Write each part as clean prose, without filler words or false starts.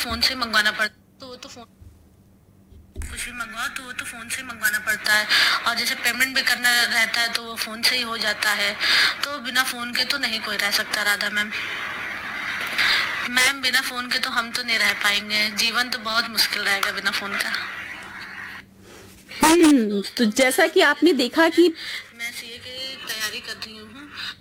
Phone से मंगवाना पड़ता, तो वो तो फोन कुछ भी मंगवाओ तो वो तो फोन से मंगवाना पड़ता है, और जैसे पेमेंट भी करना रहता है तो वो फोन से ही हो जाता है। तो बिना फोन के तो नहीं कोई रह सकता राधा मैम। मैम बिना फोन के तो हम तो नहीं रह पाएंगे, जीवन तो बहुत मुश्किल रहेगा बिना फोन का। तो जैसा कि आपने देखा कि मैं सीए की तैयारी कर रही हूँ।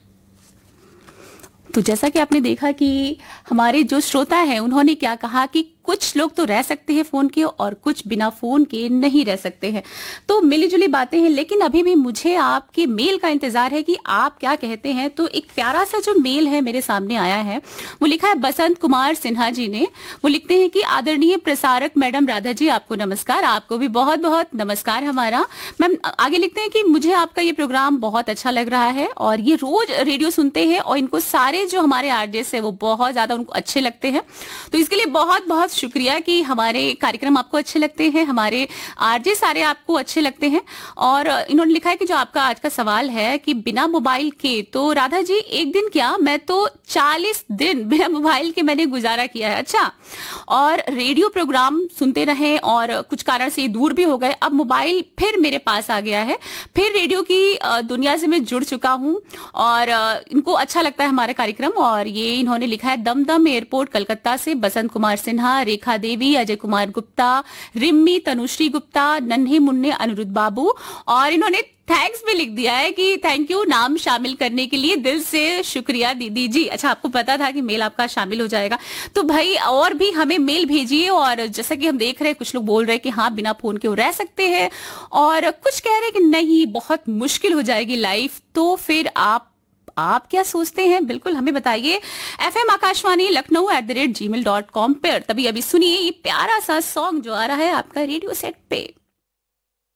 तो जैसा कि आपने देखा कि हमारे जो श्रोता हैं उन्होंने क्या कहा कि कुछ लोग तो रह सकते हैं फोन के और कुछ बिना फोन के नहीं रह सकते हैं। तो मिली जुली बातें हैं, लेकिन अभी भी मुझे आपके मेल का इंतजार है कि आप क्या कहते हैं। तो एक प्यारा सा जो मेल है मेरे सामने आया है, वो लिखा है बसंत कुमार सिन्हा जी ने। वो लिखते हैं कि आदरणीय प्रसारक मैडम राधा जी, आपको नमस्कार। आपको भी बहुत बहुत नमस्कार हमारा। मैम आगे लिखते हैं कि मुझे आपका ये प्रोग्राम बहुत अच्छा लग रहा है और ये रोज रेडियो सुनते हैं और इनको सारे जो हमारे आरजेस है वो बहुत ज्यादा उनको अच्छे लगते हैं। तो इसके लिए बहुत बहुत शुक्रिया कि हमारे कार्यक्रम आपको अच्छे लगते हैं, हमारे आरजे सारे आपको अच्छे लगते हैं। और इन्होंने लिखा है कि जो आपका आज का सवाल है कि बिना मोबाइल के, तो राधा जी एक दिन क्या, मैं तो 40 दिन बिना मोबाइल के मैंने गुजारा किया है। अच्छा, और रेडियो प्रोग्राम सुनते रहे और कुछ कारण से दूर भी हो गए, अब मोबाइल फिर मेरे पास आ गया है, फिर रेडियो की दुनिया से मैं जुड़ चुका हूं और इनको अच्छा लगता है हमारा कार्यक्रम। और ये इन्होंने लिखा है दमदम एयरपोर्ट कलकत्ता से बसंत कुमार सिन्हा, रेखा देवी, अजय कुमार गुप्ता, रिम्मी, तनुश्री गुप्ता, नन्हे मुन्ने अनिरुद्ध बाबू। और इन्होंने थैंक्स भी लिख दिया है कि थैंक यू नाम शामिल करने के लिए, दिल से शुक्रिया दीदी जी। अच्छा, आपको पता था कि मेल आपका शामिल हो जाएगा, तो भाई और भी हमें मेल भेजिए। और जैसा कि हम देख रहे हैं कुछ लोग बोल रहे हैं कि हाँ बिना फोन के वो रह सकते हैं, और कुछ कह रहे हैं कि नहीं बहुत मुश्किल हो जाएगी लाइफ। तो फिर आप क्या सोचते हैं, बिल्कुल हमें बताइए। FM आकाशवाणी लखनऊ @gmail.com पर तभी अभी सुनिए ये प्यारा सा सॉन्ग जो आ रहा है आपका रेडियो सेट पे।